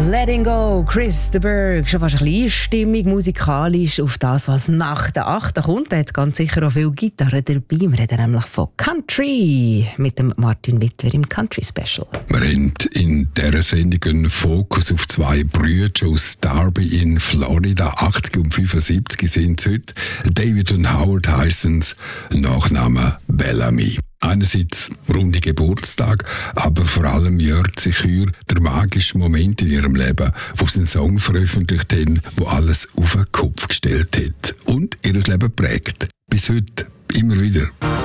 Letting Go, Chris de Burgh. Schon fast ein bisschen Stimmung musikalisch auf das, was nach der 8. kommt. Da hat ganz sicher auch viel Gitarre dabei. Wir reden nämlich von Country mit dem Martin Wittwer im Country Special. Wir haben in dieser Sendung einen Fokus auf zwei Brüder aus Darby in Florida. 80 und 75 sind sie heute. David und Howard heissen sie, Nachname Bellamy. Einerseits runde Geburtstag, aber vor allem jährt sich hier der magische Moment in ihrem Leben, wo sie einen Song veröffentlicht haben, der alles auf den Kopf gestellt hat und ihr Leben prägt. Bis heute immer wieder.